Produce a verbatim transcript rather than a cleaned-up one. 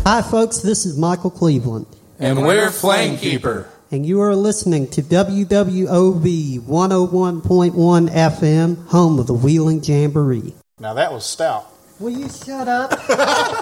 Hi, folks. This is Michael Cleveland. And we're Flamekeeper. And you are listening to W W O B one oh one point one F M, home of the Wheeling Jamboree. Now that was stout. Will you shut up?